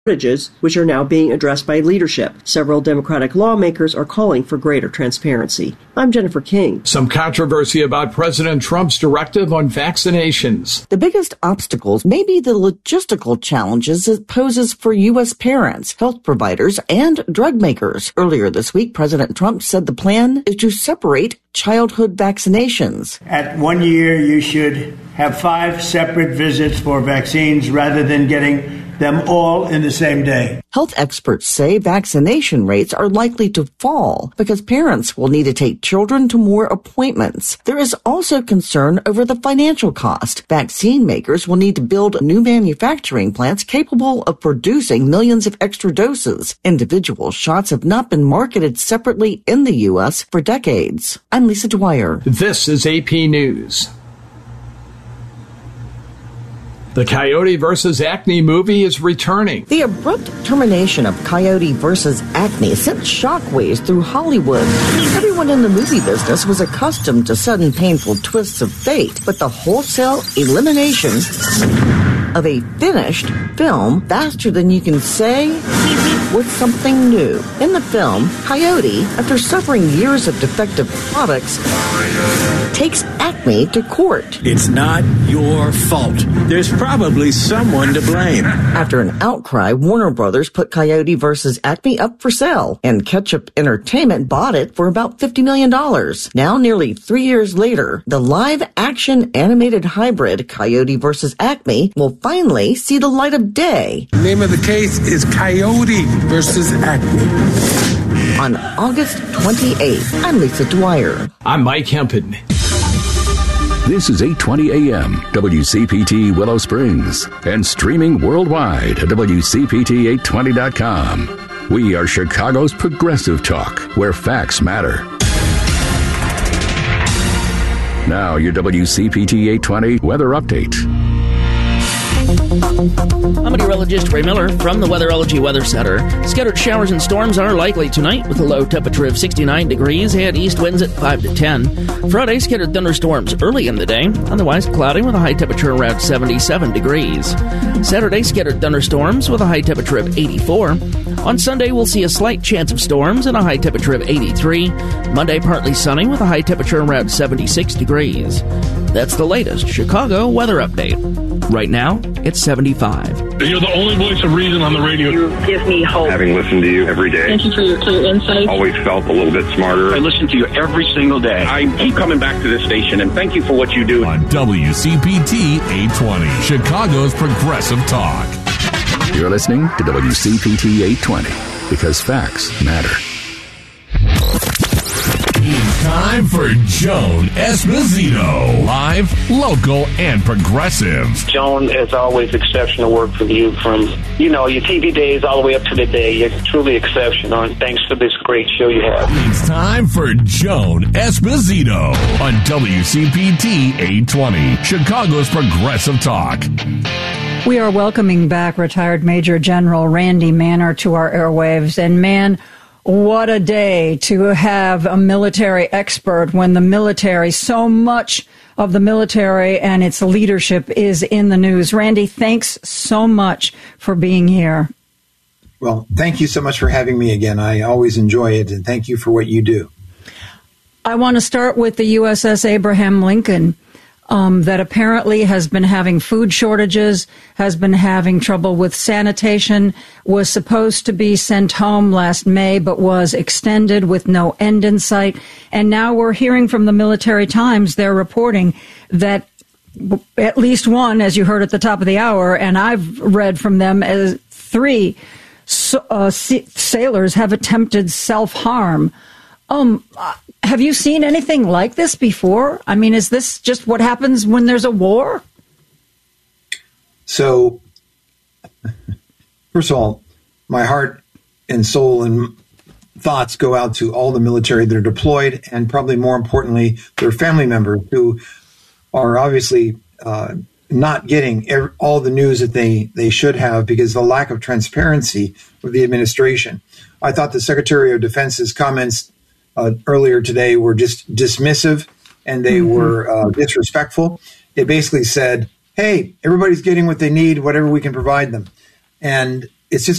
shortages, which are now being addressed by leadership. Several Democratic lawmakers are calling for greater transparency. I'm Jennifer King. Some controversy about President Trump's directive on vaccinations. The biggest obstacles may be the logistical challenges it poses for U.S. parents, health providers, and drug makers. Earlier this week, President Trump said the plan is to separate childhood vaccinations. At 1 year, you should have 5 separate visits for vaccines rather than getting them all in the same day. Health experts say vaccination rates are likely to fall because parents will need to take children to more appointments. There is also concern over the financial cost. Vaccine makers will need to build new manufacturing plants capable of producing millions of extra doses. Individual shots have not been marketed separately in the U.S. for decades. I'm Lisa Dwyer. This is AP News. The Coyote vs. Acme movie is returning. The abrupt termination of Coyote vs. Acme sent shockwaves through Hollywood. Everyone in the movie business was accustomed to sudden painful twists of fate, but the wholesale elimination of a finished film faster than you can say was something new. In the film, Coyote, after suffering years of defective products, takes Acme to court. It's not your fault. There's probably someone to blame. After an outcry, Warner Brothers put Coyote vs. Acme up for sale, and Ketchup Entertainment bought it for about $50 million. Now, nearly 3 years later, the live-action animated hybrid Coyote vs. Acme will finally see the light of day. The name of the case is Coyote vs. Acme. On August 28th, I'm Lisa Dwyer. I'm Mike Hempen. This is 820 AM, WCPT Willow Springs, and streaming worldwide at WCPT820.com. We are Chicago's progressive talk, where facts matter. Now, your WCPT 820 weather update. I'm meteorologist Ray Miller from the Weatherology Weather Center. Scattered showers and storms are likely tonight with a low temperature of 69 degrees and east winds at 5 to 10. Friday, scattered thunderstorms early in the day, otherwise cloudy with a high temperature around 77 degrees. Saturday, scattered thunderstorms with a high temperature of 84. On Sunday, we'll see a slight chance of storms and a high temperature of 83. Monday, partly sunny with a high temperature around 76 degrees. That's the latest Chicago weather update. Right now, it's 75. You're the only voice of reason on the radio. You give me hope. Having listened to you every day. Thank you for your clear insights. Always felt a little bit smarter. I listen to you every single day. I keep coming back to this station, and thank you for what you do. On WCPT 820, Chicago's Progressive Talk. You're listening to WCPT 820, because facts matter. Time for Joan Esposito. Live, local, and progressive. Joan, as always, exceptional work from you from, your TV days all the way up to today. You're truly exceptional, and thanks for this great show you have. It's time for Joan Esposito on WCPT 820, Chicago's Progressive Talk. We are welcoming back retired Major General Randy Manner to our airwaves. And man, what a day to have a military expert when the military, so much of the military and its leadership is in the news. Randy, thanks so much for being here. Well, thank you so much for having me again. I always enjoy it, and thank you for what you do. I want to start with the USS Abraham Lincoln. That apparently has been having food shortages, has been having trouble with sanitation, was supposed to be sent home last May, but was extended with no end in sight. And now we're hearing from the Military Times, they're reporting that at least one, as you heard at the top of the hour, and I've read from them, as 3 sailors have attempted self-harm. Have you seen anything like this before? I mean, is this just what happens when there's a war? So, first of all, my heart and soul and thoughts go out to all the military that are deployed, and probably more importantly, their family members who are obviously not getting all the news that they should have because of the lack of transparency of the administration. I thought the Secretary of Defense's comments earlier today were just dismissive, and they were disrespectful. It basically said, hey, everybody's getting what they need, whatever we can provide them. And it's just